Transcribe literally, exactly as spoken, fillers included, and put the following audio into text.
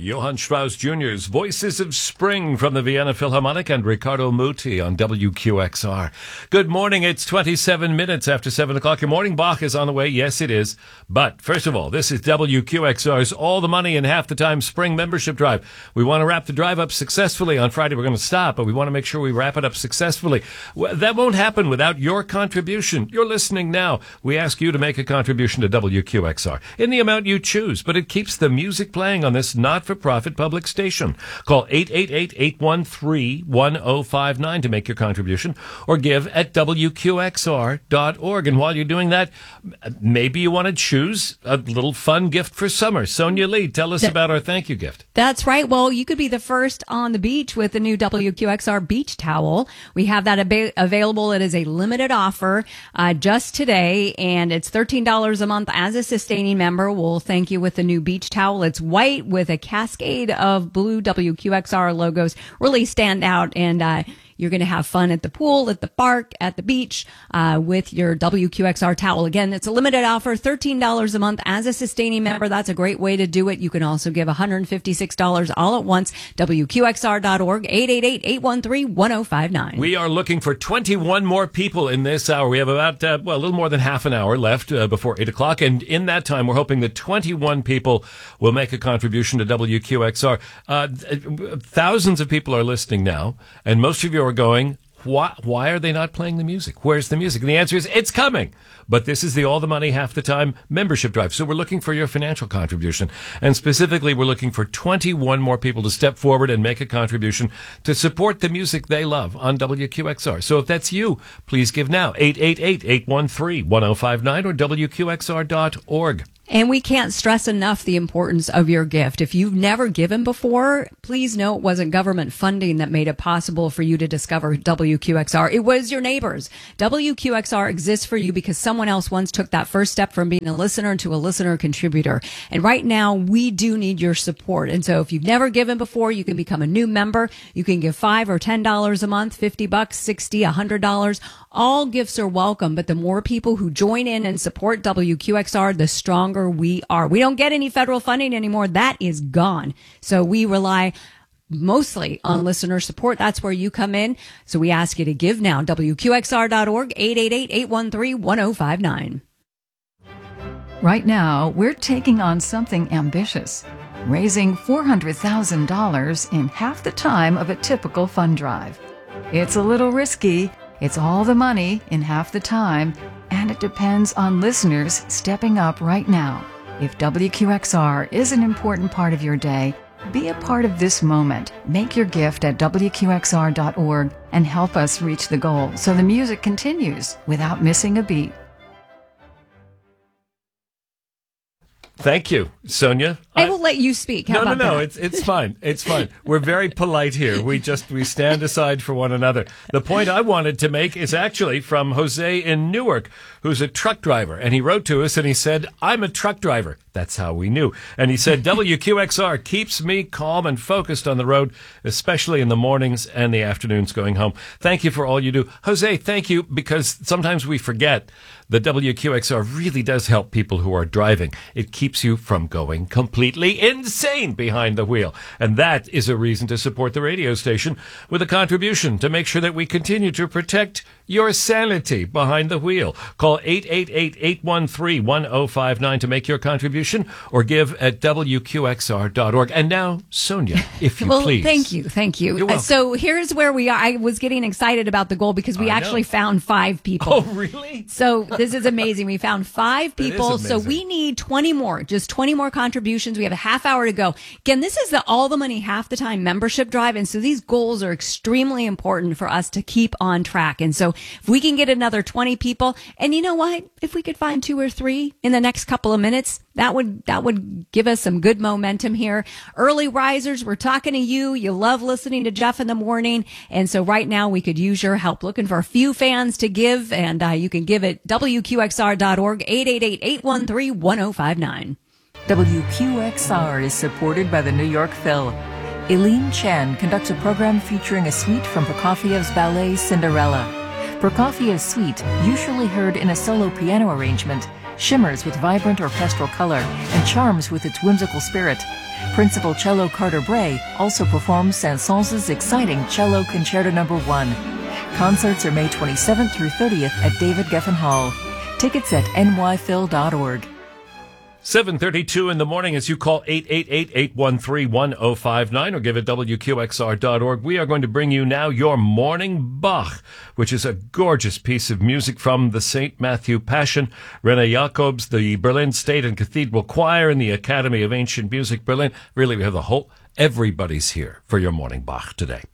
Johann Strauss Junior's Voices of Spring from the Vienna Philharmonic and Riccardo Muti on W Q X R. Good morning. It's twenty-seven minutes after seven o'clock. Your morning Bach is on the way. Yes, it is. But first of all, this is W Q X R's All the Money in Half the Time Spring Membership Drive. We want to wrap the drive up successfully. On Friday, we're going to stop, but we want to make sure we wrap it up successfully. Well, that won't happen without your contribution. You're listening now. We ask you to make a contribution to W Q X R in the amount you choose, but it keeps the music playing on this not-for-profit public station. Call eight eight eight, eight one three, one oh five nine to make your contribution, or give at W Q X R dot org. And while you're doing that, maybe you want to choose a little fun gift for summer. Sonia Lee, tell us that, about our thank you gift. That's right. Well, you could be the first on the beach with the new W Q X R beach towel. We have that ab- available. It is a limited offer uh, just today, and it's thirteen dollars a month as a sustaining member. We'll thank you with the new beach towel. It's white with a cascade of blue W Q X R logos. Really stand out, and uh, you're going to have fun at the pool, at the park, at the beach uh, with your W Q X R towel. Again, it's a limited offer, thirteen dollars a month as a sustaining member. That's a great way to do it. You can also give one hundred fifty-six dollars all at once. W Q X R dot org, eight eight eight, eight one three, one oh five nine. We are looking for twenty-one more people in this hour. We have about, uh, well, a little more than half an hour left uh, before eight o'clock. And in that time, we're hoping that twenty-one people will make a contribution to W Q X R. Uh, thousands of people are listening now, and most of you are going, why, why are they not playing the music? Where's the music? And the answer is, it's coming. But this is the All the Money Half the Time membership drive. So we're looking for your financial contribution. And specifically, we're looking for twenty-one more people to step forward and make a contribution to support the music they love on W Q X R. So if that's you, please give now. eight eight eight, eight one three, one oh five nine or W Q X R dot org. And we can't stress enough the importance of your gift. If you've never given before, please know it wasn't government funding that made it possible for you to discover W Q X R. It was your neighbors. W Q X R exists for you because someone else once took that first step from being a listener to a listener contributor. And right now, we do need your support. And so if you've never given before, you can become a new member. You can give five or ten dollars a month, fifty bucks, sixty, a hundred dollars. All gifts are welcome, but the more people who join in and support W Q X R, the stronger we are. We don't get any federal funding anymore. That is gone. So we rely mostly on listener support. That's where you come in. So we ask you to give now. W Q X R dot org, eight eight eight, eight one three, one oh five nine. Right now, we're taking on something ambitious, raising four hundred thousand dollars in half the time of a typical fund drive. It's a little risky. It's all the money in half the time, and it depends on listeners stepping up right now. If W Q X R is an important part of your day, be a part of this moment. Make your gift at W Q X R dot org and help us reach the goal so the music continues without missing a beat. Thank you, Sonia. I, I will let you speak. How no, about no, no. that? It's it's fine. It's fine. We're very polite here. We just we stand aside for one another. The point I wanted to make is actually from Jose in Newark, who's a truck driver, and he wrote to us and he said, "I'm a truck driver." That's how we knew. And he said, W Q X R keeps me calm and focused on the road, especially in the mornings and the afternoons going home. Thank you for all you do. Jose, thank you, because sometimes we forget that W Q X R really does help people who are driving. It keeps you from going completely insane behind the wheel. And that is a reason to support the radio station with a contribution to make sure that we continue to protect your sanity behind the wheel. Call eight eight eight, eight one three, one oh five nine to make your contribution, or give at W Q X R dot org. And now, Sonia, if you well, please. Thank you. Thank you. You're welcome. Uh, so here's where we are. I was getting excited about the goal because we I actually know. found five people. Oh, really? So this is amazing. We found five That is people. So amazing. we need twenty more, just twenty more contributions. We have a half hour to go. Again, this is the All the Money Half the Time membership drive. And so these goals are extremely important for us to keep on track. And so if we can get another twenty people, and you know what? If we could find two or three in the next couple of minutes, that would, that would give us some good momentum here. Early risers, we're talking to you. You love listening to Jeff in the morning. And so right now we could use your help. Looking for a few fans to give, and uh, you can give at W Q X R dot org, eight eight eight, eight one three, one oh five nine. W Q X R is supported by the New York Phil. Eileen Chen conducts a program featuring a suite from Prokofiev's ballet Cinderella. Prokofiev's suite, usually heard in a solo piano arrangement, shimmers with vibrant orchestral color, and charms with its whimsical spirit. Principal cello Carter Bray also performs Saint-Saëns' exciting Cello Concerto Number One. Concerts are May twenty-seventh through thirtieth at David Geffen Hall. Tickets at n y phil dot org. seven thirty-two in the morning as you call eight eight eight, eight one three, one oh five nine or give it W Q X R dot org. We are going to bring you now your Morning Bach, which is a gorgeous piece of music from the Saint Matthew Passion. Rene Jacobs, the Berlin State and Cathedral Choir, and the Academy of Ancient Music Berlin. Really, we have the whole, everybody's here for your Morning Bach today.